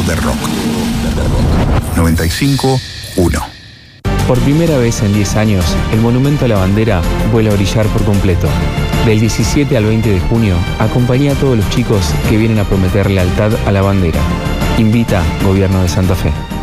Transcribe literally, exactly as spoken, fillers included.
de rock. noventa y cinco uno. Por primera vez en diez años, el Monumento a la Bandera vuelve a brillar por completo. Del diecisiete al veinte de junio, acompaña a todos los chicos que vienen a prometer lealtad a la bandera. Invita Gobierno de Santa Fe.